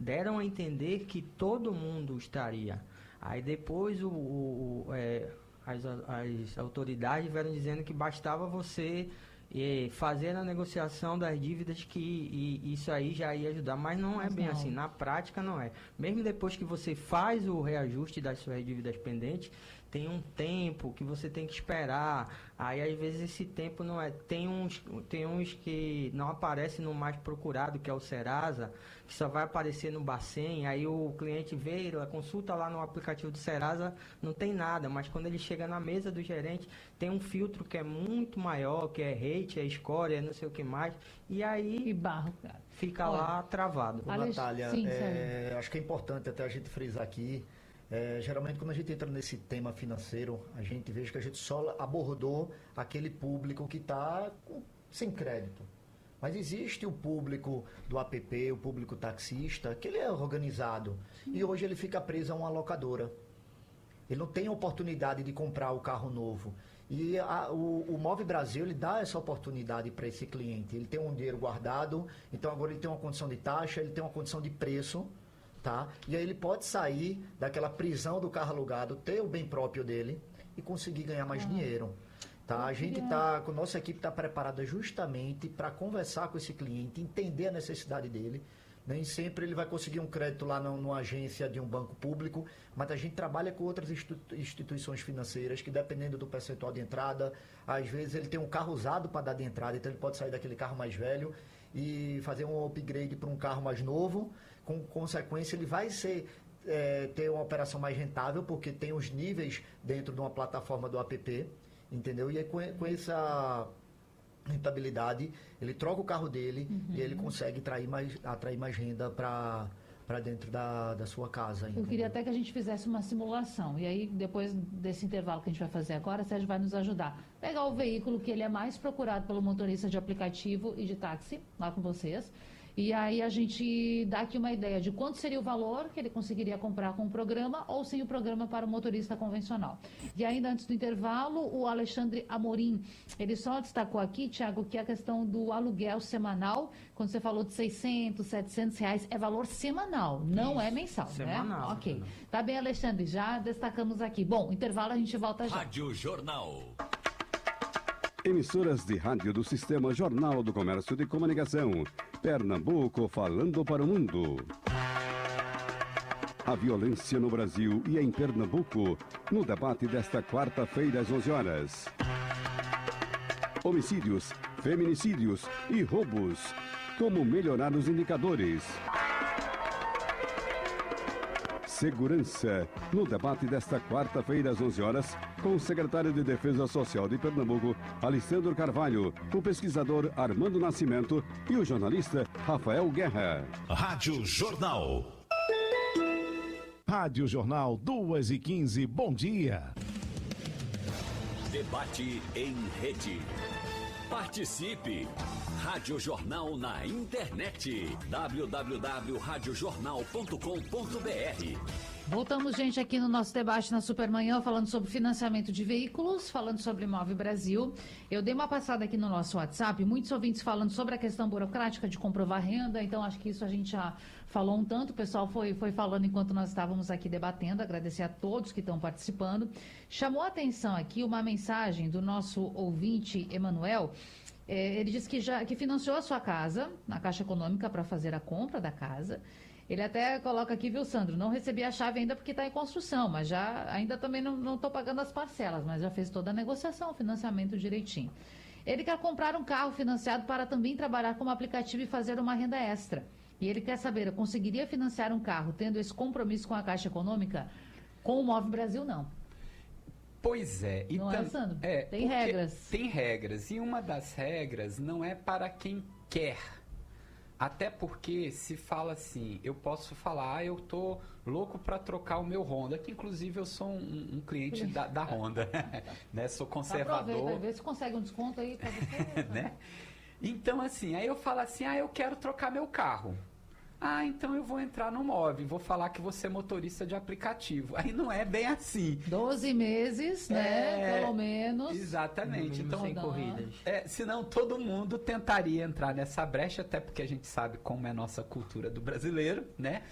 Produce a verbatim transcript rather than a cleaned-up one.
deram a entender que todo mundo estaria. Aí depois o, o, o, é, as, as autoridades vieram dizendo que bastava você é, fazer a negociação das dívidas, que e, isso aí já ia ajudar. Mas não é bem não. assim, na prática não é. Mesmo depois que você faz o reajuste das suas dívidas pendentes, tem um tempo que você tem que esperar. Aí às vezes esse tempo não é. Tem uns, tem uns que não aparecem no mais procurado, que é o Serasa, que só vai aparecer no Bacen. Aí o cliente vê, ele consulta lá no aplicativo do Serasa, não tem nada, mas quando ele chega na mesa do gerente, tem um filtro que é muito maior, que é rate, é score, é não sei o que mais. E aí e barro, cara. Fica Olha, lá travado. Ô, Natália, Sim, é, acho que é importante até a gente frisar aqui. É, geralmente quando a gente entra nesse tema financeiro, a gente veja que a gente só abordou aquele público que está sem crédito. Mas existe o público do app, o público taxista, que ele é organizado. Sim. E hoje ele fica preso a uma locadora. Ele não tem oportunidade de comprar o carro novo. E a, o, o Move Brasil, ele dá essa oportunidade para esse cliente. Ele tem um dinheiro guardado, então agora ele tem uma condição de taxa, ele tem uma condição de preço. Tá? E aí ele pode sair daquela prisão do carro alugado, ter o bem próprio dele e conseguir ganhar mais ah. dinheiro. Tá? A gente tá, a nossa equipe está preparada justamente para conversar com esse cliente, entender a necessidade dele. Nem sempre ele vai conseguir um crédito lá numa, numa agência de um banco público, mas a gente trabalha com outras instituições financeiras que, dependendo do percentual de entrada, às vezes ele tem um carro usado para dar de entrada, então ele pode sair daquele carro mais velho e fazer um upgrade para um carro mais novo. Com consequência, ele vai ser, é, ter uma operação mais rentável, porque tem os níveis dentro de uma plataforma do app, entendeu? E aí, com, com essa rentabilidade, ele troca o carro dele uhum. e ele consegue atrair mais, atrair mais renda para para dentro da, da sua casa. Entendeu? Eu queria até que a gente fizesse uma simulação. E aí, depois desse intervalo que a gente vai fazer agora, a Sérgio vai nos ajudar. Pegar o veículo que ele é mais procurado pelo motorista de aplicativo e de táxi, lá com vocês. E aí a gente dá aqui uma ideia de quanto seria o valor que ele conseguiria comprar com o programa ou sem o programa para o motorista convencional. E ainda antes do intervalo, o Alexandre Amorim, ele só destacou aqui, Tiago, que a questão do aluguel semanal, quando você falou de seiscentos, setecentos reais, é valor semanal, não Isso, é mensal, semanal, né? Ok. Semanal. Tá bem, Alexandre, já destacamos aqui. Bom, intervalo a gente volta já. Rádio Jornal. Emissoras de rádio do Sistema Jornal do Comércio de Comunicação. Pernambuco falando para o mundo. A violência no Brasil e em Pernambuco, no debate desta quarta-feira às onze horas. Homicídios, feminicídios e roubos. Como melhorar os indicadores? Segurança, no debate desta quarta-feira às onze horas, com o secretário de Defesa Social de Pernambuco, Alessandro Carvalho, o pesquisador Armando Nascimento e o jornalista Rafael Guerra. Rádio Jornal. Rádio Jornal, duas e quinze, bom dia. Debate em rede. Participe! Rádio Jornal na internet. w w w ponto rádio jornal ponto com ponto b r. Voltamos, gente, aqui no nosso debate na Supermanhã, falando sobre financiamento de veículos, falando sobre Move Brasil. Eu dei uma passada aqui no nosso WhatsApp, muitos ouvintes falando sobre a questão burocrática de comprovar renda, então acho que isso a gente já falou um tanto, o pessoal foi, foi falando enquanto nós estávamos aqui debatendo, agradecer a todos que estão participando. Chamou a atenção aqui uma mensagem do nosso ouvinte, Emanuel. É, ele disse que já que financiou a sua casa na Caixa Econômica para fazer a compra da casa. Ele até coloca aqui, viu, Sandro? Não recebi a chave ainda porque está em construção, mas já ainda também não estou pagando as parcelas, mas já fez toda a negociação, o financiamento direitinho. Ele quer comprar um carro financiado para também trabalhar como aplicativo e fazer uma renda extra. E ele quer saber, eu conseguiria financiar um carro tendo esse compromisso com a Caixa Econômica? Com o Move Brasil, não. Pois é. Não então, é, Sandro? É, tem regras. Tem regras. E uma das regras não é para quem quer. Até porque se fala assim, eu posso falar, ah, eu tô louco para trocar o meu Honda, que inclusive eu sou um, um cliente da, da Honda, né? Sou conservador. Aproveita, vê se consegue um desconto aí para você. Né? Então assim, aí eu falo assim, ah, eu quero trocar meu carro. Ah, então eu vou entrar no Move, vou falar que você é motorista de aplicativo. Aí não é bem assim. doze meses, né? É, pelo menos. Exatamente. No então, sem corridas. É, senão todo mundo tentaria entrar nessa brecha, até porque a gente sabe como é a nossa cultura do brasileiro, né?